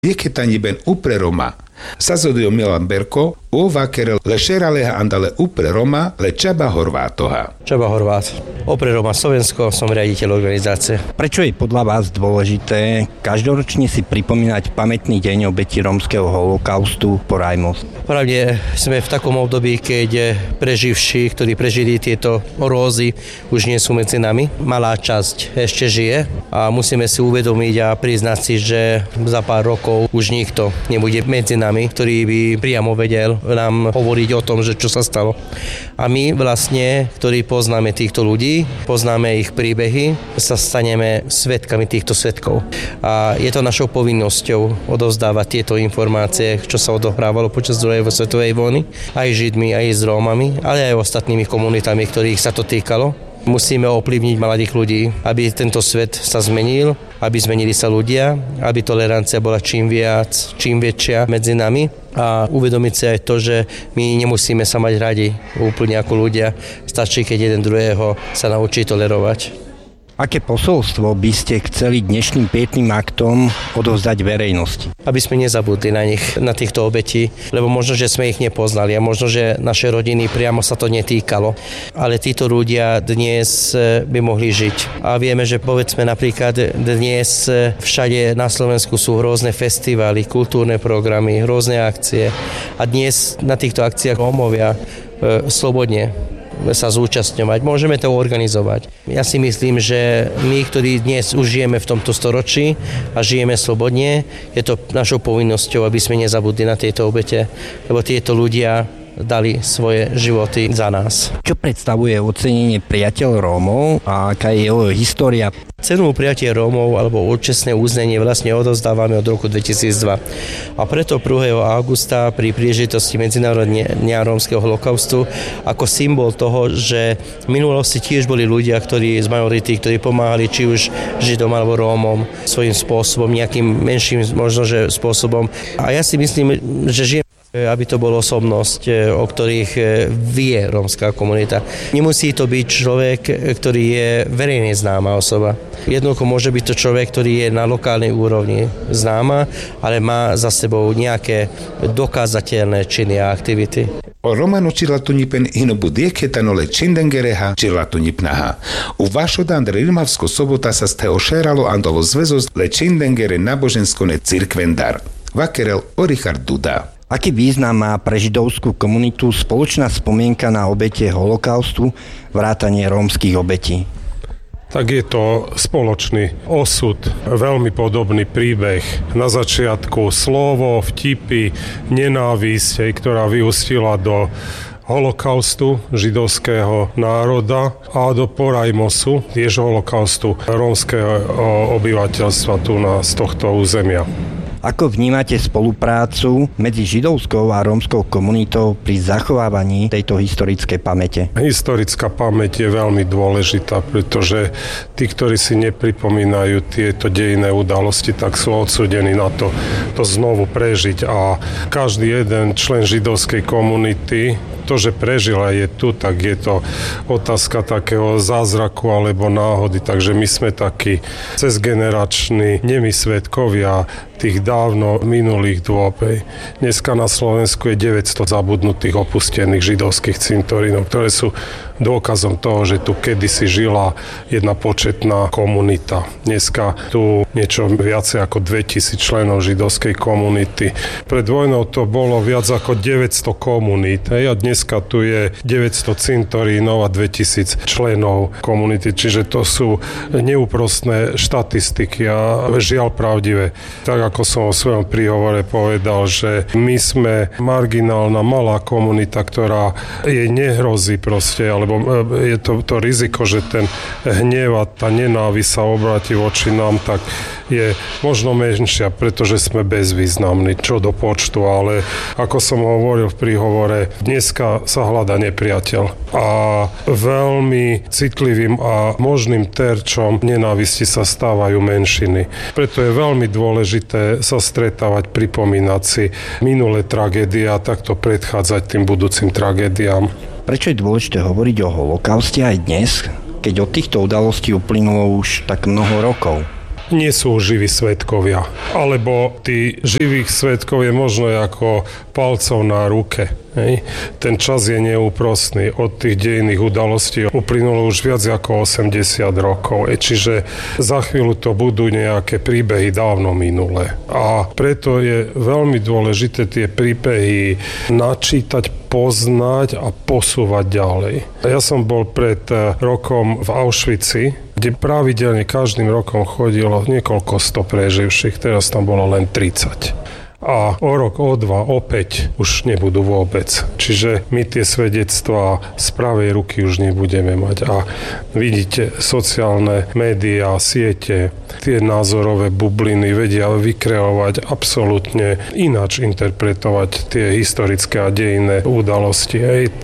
Dieketaniben upre Roma. Sazodio Milan Berko, Vakere Lešeraleha andale upre Roma, Čaba Horvátoha. Čaba Horvát. Opre Roma Slovensko, som riaditeľ organizácie. Prečo je podľa vás dôležité každoročne si pripomínať pamätný deň obetí rómskeho holokaustu Porajmos? Pravde sme v takom období, keď preživší, ktorí prežili tieto orózy, už nie sú medzi nami. Malá časť ešte žije a musíme si uvedomiť a priznať si, že za pár rokov už nikto nebude medzi nami, ktorý by priamo vedel nám hovoriť o tom, že čo sa stalo. A my vlastne, ktorí poznáme týchto ľudí, poznáme ich príbehy, sa staneme svedkami týchto svedkov. A je to našou povinnosťou odovzdávať tieto informácie, čo sa odohrávalo počas druhej svetovej vojny, aj Židmi, aj s Rómami, ale aj ostatnými komunitami, ktorých sa to týkalo. Musíme ovplyvniť mladých ľudí, aby tento svet sa zmenil, aby zmenili sa ľudia, aby tolerancia bola čím väčšia medzi nami a uvedomiť si aj to, že my nemusíme sa mať radi úplne ako ľudia, stačí, keď jeden druhého sa naučí tolerovať. Aké posolstvo by ste chceli dnešným pietným aktom odovzdať verejnosti? Aby sme nezabudli na nich, na týchto obetí, lebo možno, že sme ich nepoznali a možno, že naše rodiny priamo sa to netýkalo. Ale títo ľudia dnes by mohli žiť. A vieme, že povedzme napríklad dnes všade na Slovensku sú rôzne festivály, kultúrne programy, rôzne akcie. A dnes na týchto akciách Rómovia slobodne sa zúčastňovať. Môžeme to organizovať. Ja si myslím, že my, ktorí dnes už žijeme v tomto storočí a žijeme slobodne, je to našou povinnosťou, aby sme nezabudli na tieto obete, lebo tieto ľudia dali svoje životy za nás. Čo predstavuje ocenenie Priateľ Rómov a aká je jeho história? Cenu Prijatie Rómov alebo účestné uznanie vlastne odozdávame od roku 2002. A preto 1. augusta pri príležitosti Medzinárodného rómskeho holokaustu ako symbol toho, že v minulosti tiež boli ľudia, ktorí z majority, ktorí pomáhali či už Židom alebo Rómom svojím spôsobom, nejakým menším možno že spôsobom. A ja si myslím, že žijeme, aby to bol osobnosť, o ktorých vie rómska komunita. Nemusí to byť človek, ktorý je verejne známa osoba. Jednoducho môže byť to človek, ktorý je na lokálnej úrovni známa, ale má za sebou nejaké dokázateľné činy a aktivity. O Romanu Čilatunipen hinobu dieketanole Čindengereha Čilatunipnaha. U Vašodan Rilmavsko sobota sa z toho šeralo andolo zväzosť le Čindengere náboženskone cirkvendar. Vakerel o Richard Duda. Aký význam má pre židovskú komunitu spoločná spomienka na obete holokaustu, vrátanie rómskych obetí? Tak je to spoločný osud, veľmi podobný príbeh. Na začiatku slovo, vtipy, nenávisť, ktorá vyústila do holokaustu židovského národa a do Porajmosu, tiež holokaustu rómskeho obyvateľstva tu z tohto územia. Ako vnímate spoluprácu medzi židovskou a rómskou komunitou pri zachovávaní tejto historickej pamäte? Historická pamäť je veľmi dôležitá, pretože tí, ktorí si nepripomínajú tieto dejinné udalosti, tak sú odsúdení na to znovu prežiť. A každý jeden člen židovskej komunity, to, že prežil a je tu, tak je to otázka takého zázraku alebo náhody. Takže my sme takí cezgenerační nemi svedkovia tých dávno minulých dôb. Dneska na Slovensku je 900 zabudnutých opustených židovských cintorínov, ktoré sú dôkazom toho, že tu kedysi žila jedna početná komunita. Dneska tu niečo viacej ako 2000 členov židovskej komunity. Pred vojnou to bolo viac ako 900 komunít. A dneska tu je 900 cintorínov a 2000 členov komunity. Čiže to sú neúprostné štatistiky a žiaľ pravdivé. Tak ako som vo svojom príhovore povedal, že my sme marginálna malá komunita, ktorá jej nehrozí proste, alebo je to riziko, že ten hnev a tá nenávisť sa obráti voči nám, tak je možno menšia, pretože sme bezvýznamní čo do počtu, ale ako som hovoril v príhovore, dneska sa hľadá nepriateľ a veľmi citlivým a možným terčom nenávisti sa stávajú menšiny. Preto je veľmi dôležité sa stretávať, pripomínať si minulé tragédie a takto predchádzať tým budúcim tragédiám. Prečo je dôležité hovoriť o holokauste aj dnes, keď od týchto udalostí uplynulo už tak mnoho rokov? nie sú živí svedkovia. Alebo tí živých svedkov je možno ako palcov na ruke. Hej. Ten čas je neúprosný. Od tých dejinných udalostí uplynulo už viac ako 80 rokov. Čiže za chvíľu to budú nejaké príbehy dávno minulé. A preto je veľmi dôležité tie príbehy načítať, poznať a posúvať ďalej. Ja som bol pred rokom v Auschwitzi, kde pravidelne každým rokom chodilo niekoľko 100 preživších, teraz tam bolo len 30. A o rok, o dva, opäť už nebudú vôbec. Čiže my tie svedectvá z pravej ruky už nebudeme mať. A vidíte, sociálne médiá, siete, tie názorové bubliny vedia vykreovať absolútne ináč interpretovať tie historické a dejinné udalosti.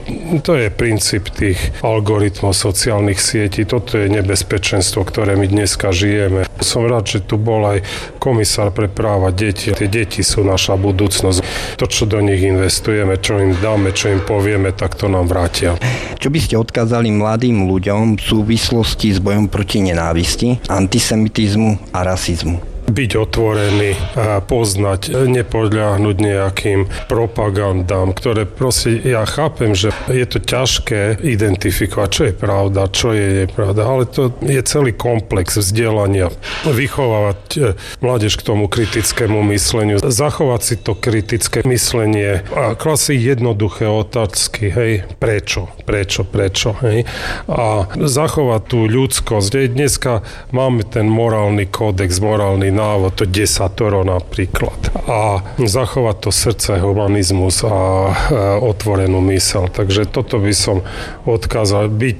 To je princíp tých algoritmov sociálnych sietí. Toto je nebezpečenstvo, ktoré my dneska žijeme. Som rád, že tu bol aj komisár pre práva detí. Tie deti sú naša budúcnosť. To, čo do nich investujeme, čo im dáme, čo im povieme, tak to nám vrátia. Čo by ste odkázali mladým ľuďom v súvislosti s bojom proti nenávisti, antisemitizmu a rasizmu? Byť otvorený, poznať, nepodľahnuť nejakým propagandám, ktoré proste, ja chápem, že je to ťažké identifikovať, čo je pravda, čo je nepravda, ale to je celý komplex vzdelania. Vychovávať mládež k tomu kritickému mysleniu, zachovať si to kritické myslenie a klasiť jednoduché otázky, hej, prečo, hej, a zachovať tú ľudskosť. Dneska máme ten morálny kódex, morálny návod, to 10 napríklad. A zachovať to srdce, humanizmus a otvorenú myseľ. Takže toto by som odkázal. Byť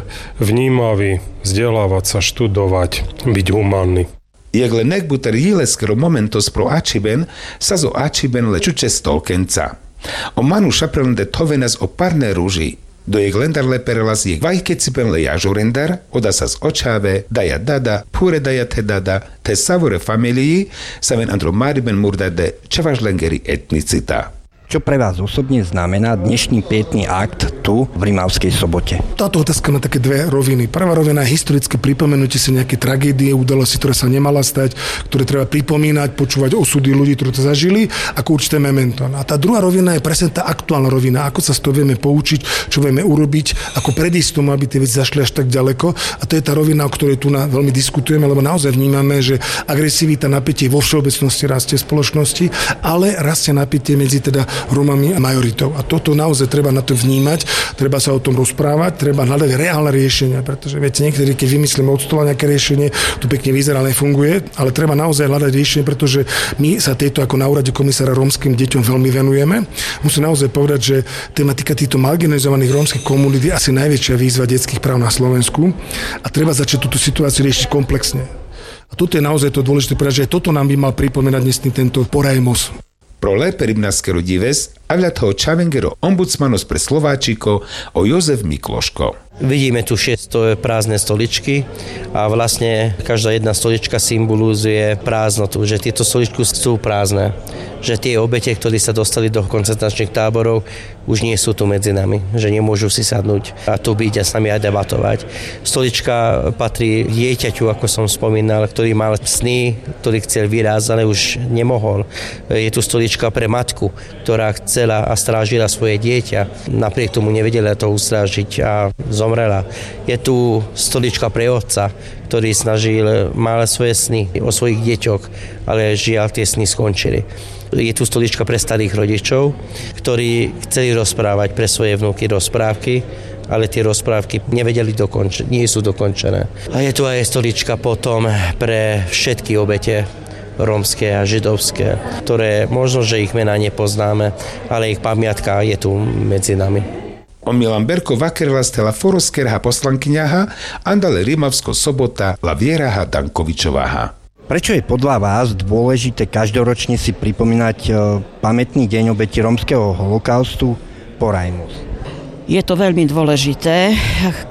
vnímavý, vzdelávať sa, študovať, byť humánny. Jegle nekbuter jileskero momentos pro aciben, sa zo aciben lečuče stolkenca. O manu šaprelnde tovenas o parne rúži, do je glendar leperelas je vajkecipen le jažurendar, oda sa z očáve, daja dada, pure daja te dada, te savore familii, saven andro mariben murdade, čevažlengeri etnicita. Čo pre vás osobne znamená dnešný pietný akt tu v Rimavskej Sobote? Táto otázka má také dve roviny. Prvá rovina je historické pripomenutie si nejaké tragédie, udalosti, ktoré sa nemala stať, ktoré treba pripomínať, počúvať osudy ľudí, ktorí to zažili, ako určité memento. A tá druhá rovina je presne tá aktuálna rovina, ako sa z toho vieme poučiť, čo vieme urobiť, ako predísť tomu, aby tie veci zašli až tak ďaleko. A to je tá rovina, o ktorej tu veľmi diskutujeme, lebo naozaj vnímame, že agresivita, napätie vo všeobecnosti rastie v spoločnosti, ale rastie napätie medzi teda Romami a majoritou. A toto naozaj treba na to vnímať, treba sa o tom rozprávať, treba hľadať reálne riešenia, pretože viete, niektorí, keď vymyslíme od stola nejaké riešenie, to pekne vyzerá, ale nefunguje, ale treba naozaj hľadať riešenie, pretože my sa tejto ako na úrade komisára rómskym deťom veľmi venujeme. Musím naozaj povedať, že tematika týchto marginalizovaných rómskych komunít je asi najväčšia výzva detských práv na Slovensku a treba začať túto situáciu riešiť komplexne. A toto je naozaj to dôležité, pretože toto nám by mal pripomínať dnes tento porajmos. Pro lépe rybnárskéro dives, avľa toho čavengero ombudsmanos pre Slováčiko o Jozef Mikloško. Vidíme tu 6 prázdne stoličky a vlastne každá jedna stolička symbolizuje prázdnotu, že tieto stoličky sú prázdne, že tie obete, ktorí sa dostali do koncentračných táborov, už nie sú tu medzi nami, že nemôžu si sadnúť a tu byť a s nami aj debatovať. Stolička patrí dieťaťu, ako som spomínal, ktorý mal sny, ktorý chcel vyrásť, ale už nemohol. Je tu stolička pre matku, ktorá chcela a strážila svoje dieťa, napriek tomu nevedela to ustrážiť a zomrela. Je tu stolička pre otca, ktorý snažil mále svoje sny o svojich deťoch, ale žiaľ tie sny skončili. Je tu stolička pre starých rodičov, ktorí chceli rozprávať pre svoje vnúky rozprávky, ale tie rozprávky nevedeli dokončiť, nie sú dokončené. A je tu aj stolička potom pre všetky obete rómske a židovské, ktoré možno, že ich mená nepoznáme, ale ich pamiatka je tu medzi nami. O Milan Berko vakerla stela foroskerha poslankyňaha andale Rimavsko Sobota la Vieraha Dankovičováha. Prečo je podľa vás dôležité každoročne si pripomínať pamätný deň obeti rómskeho holokaustu porajmos? Je to veľmi dôležité.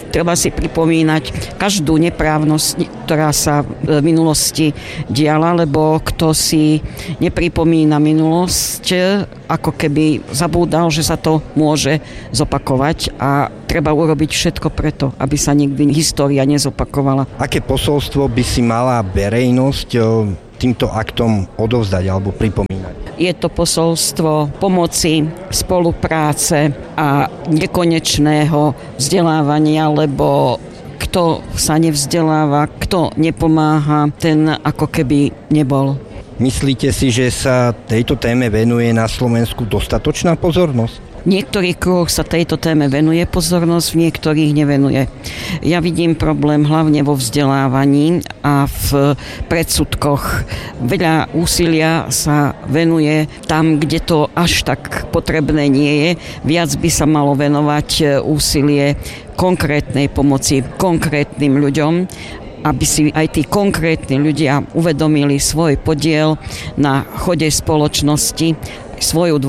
Treba si pripomínať každú neprávnosť, ktorá sa v minulosti diala, lebo kto si nepripomína minulosť, ako keby zabúdal, že sa to môže zopakovať a treba urobiť všetko preto, aby sa nikdy história nezopakovala. Aké posolstvo by si mala verejnosť týmto aktom odovzdať alebo pripomínať? Je to posolstvo pomoci, spolupráce a nekonečného vzdelávania, lebo kto sa nevzdeláva, kto nepomáha, ten ako keby nebol. Myslíte si, že sa tejto téme venuje na Slovensku dostatočná pozornosť? V niektorých kruhoch sa tejto téme venuje pozornosť, v niektorých nevenuje. Ja vidím problém hlavne vo vzdelávaní a v predsudkoch. Veľa úsilia sa venuje tam, kde to až tak potrebné nie je. Viac by sa malo venovať úsilie konkrétnej pomoci konkrétnym ľuďom, aby si aj tí konkrétni ľudia uvedomili svoj podiel na chode spoločnosti, svoju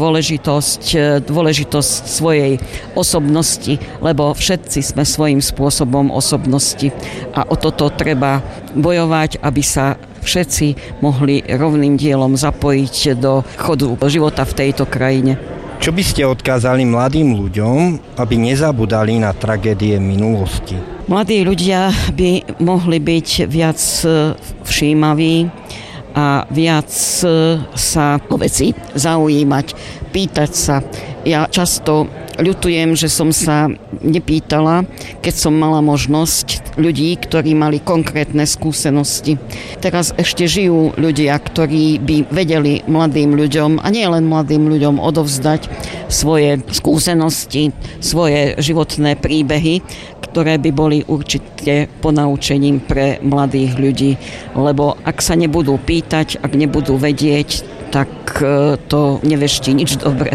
dôležitosť svojej osobnosti, lebo všetci sme svojím spôsobom osobnosti a o toto treba bojovať, aby sa všetci mohli rovným dielom zapojiť do chodu života v tejto krajine. Čo by ste odkázali mladým ľuďom, aby nezabudali na tragédie minulosti? Mladí ľudia by mohli byť viac všímaví a viac sa o veci zaujímať, pýtať sa. Ja často ľutujem, že som sa nepýtala, keď som mala možnosť ľudí, ktorí mali konkrétne skúsenosti. Teraz ešte žijú ľudia, ktorí by vedeli mladým ľuďom, a nie len mladým ľuďom, odovzdať svoje skúsenosti, svoje životné príbehy, ktoré by boli určite ponaučením pre mladých ľudí. Lebo ak sa nebudú pýtať, ak nebudú vedieť, tak to neveští nič dobré.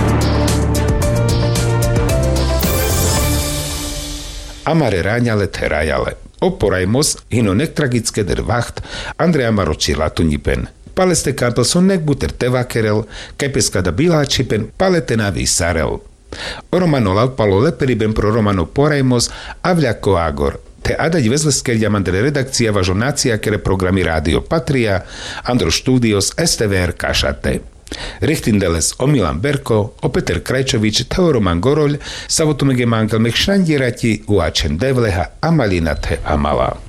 Amare rányale te rájale. Opporaimos hino tragické der vacht Andrea Maroci latunipen. Paleste kampelson buter tevakerel, kepeskada biláčipen paletena visarel. O romano laupalo leperiben pro romano Poraimos avľako agor. Te adať vezleskeľďa mandre redakcia važo nácia kere programy Rádio Patria, Andro Štúdios, STVR Kašate. Richtindeles o Milan Berko, o Peter Krajčovič, Teoroman Goroľ, Savotumege Mangel Mekšandierati, Uačen Devleha, Amalina te Amala.